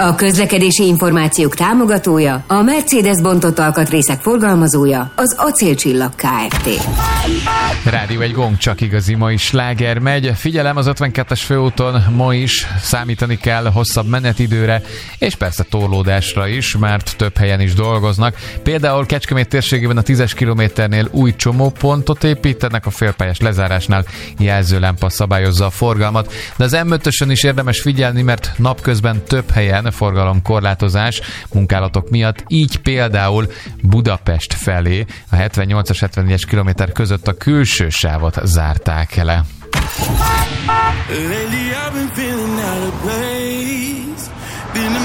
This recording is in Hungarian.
A közlekedési információk támogatója, a Mercedes bontott alkatrészek forgalmazója, az Acélcsillag Kft. Rádió egy gong, csak igazi mai sláger megy. Figyelem, az 52-es főúton ma is számítani kell hosszabb menetidőre, és persze torlódásra is, mert több helyen is dolgoznak. Például Kecskemét térségében a 10-es kilométernél új csomópontot építenek, a félpályás lezárásnál jelzőlámpa szabályozza a forgalmat. De az M5-ösön is érdemes figyelni, mert napközben több helyen forgalomkorlátozás munkálatok miatt, így például Budapest felé a 78-as 74-es kilométer között a külső sávot zárták le.